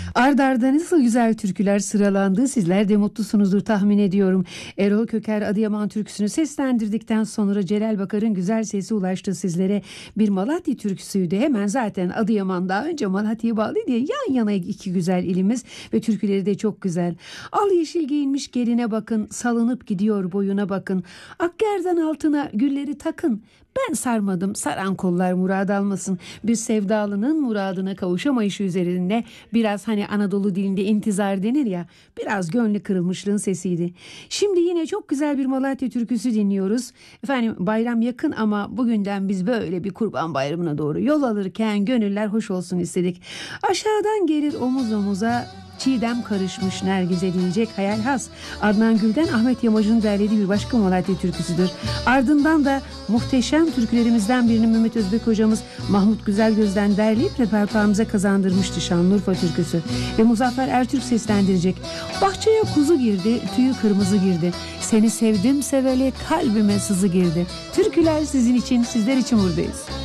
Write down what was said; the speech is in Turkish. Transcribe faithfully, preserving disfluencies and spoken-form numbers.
Ard arda nasıl güzel türküler sıralandı. Sizler de mutlusunuzdur tahmin ediyorum. Erol Köker Adıyaman türküsünü seslendirdikten sonra Celal Bakar'ın güzel sesi ulaştı sizlere. Bir Malatya türküsüydü. Hemen zaten Adıyaman daha önce Malatya'yı bağlı diye yan yana iki güzel ilimiz ve türküleri de çok güzel. Al yeşil giyinmiş geline bakın, salınıp gidiyor boyuna bakın. Akgerdan altına gülleri takın. Ben sarmadım, saran kollar murad almasın. Bir sevdalının muradına kavuşamayışı üzerinde biraz hani Anadolu dilinde intizar denir ya, biraz gönlü kırılmışlığın sesiydi. Şimdi yine çok güzel bir Malatya türküsü dinliyoruz. Efendim bayram yakın ama bugünden biz böyle bir Kurban Bayramı'na doğru yol alırken gönüller hoş olsun istedik. Aşağıdan gelir omuz omuza çiğdem karışmış Nergize diyecek hayal has. Adnan Gül'den Ahmet Yamacı'nın derlediği bir başka Malatya türküsüdür. Ardından da muhteşem türkülerimizden birini Mehmet Özbek hocamız Mahmut Güzelgöz'den derleyip repertuarımıza kazandırmıştı Şanlıurfa türküsü. Ve Muzaffer Ertürk seslendirecek. Bahçeye kuzu girdi, tüyü kırmızı girdi. Seni sevdim seveli kalbime sızı girdi. Türküler sizin için, sizler için buradayız.